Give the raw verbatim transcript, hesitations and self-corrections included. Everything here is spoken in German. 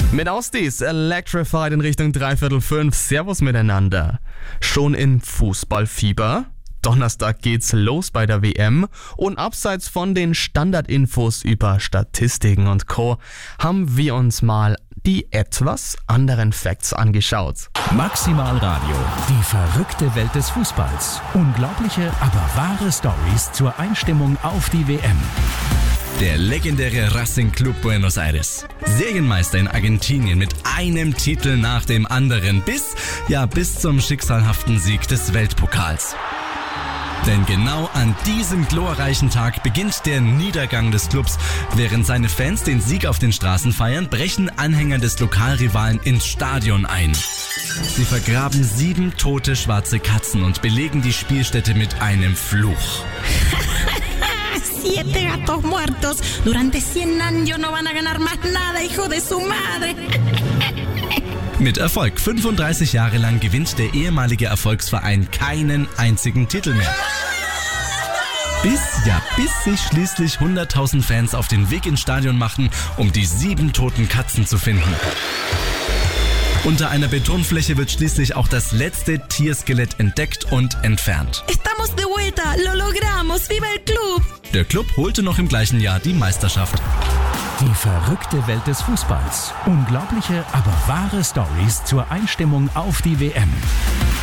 Mit Ausdies Electrified in Richtung dreiviertel fünf. Servus miteinander. Schon in Fußballfieber? Donnerstag geht's los bei der W M und abseits von den Standardinfos über Statistiken und Co. haben wir uns mal die etwas anderen Facts angeschaut. Maximal Radio, die verrückte Welt des Fußballs. Unglaubliche, aber wahre Stories zur Einstimmung auf die W M. Der legendäre Racing Club Buenos Aires. Serienmeister in Argentinien mit einem Titel nach dem anderen bis, ja, bis zum schicksalhaften Sieg des Weltpokals. Denn genau an diesem glorreichen Tag beginnt der Niedergang des Clubs. Während seine Fans den Sieg auf den Straßen feiern, brechen Anhänger des Lokalrivalen ins Stadion ein. Sie vergraben sieben tote schwarze Katzen und belegen die Spielstätte mit einem Fluch. Siete gatos muertos. Durante cien años no van a ganar más nada, hijo de su madre. Mit Erfolg. fünfunddreißig Jahre lang gewinnt der ehemalige Erfolgsverein keinen einzigen Titel mehr. Bis, ja, bis sich schließlich hunderttausend Fans auf den Weg ins Stadion machen, um die sieben toten Katzen zu finden. Unter einer Betonfläche wird schließlich auch das letzte Tierskelett entdeckt und entfernt. Estamos de vuelta, lo logramos, viva el club. Der Club holte noch im gleichen Jahr die Meisterschaft. Die verrückte Welt des Fußballs. Unglaubliche, aber wahre Stories zur Einstimmung auf die W M.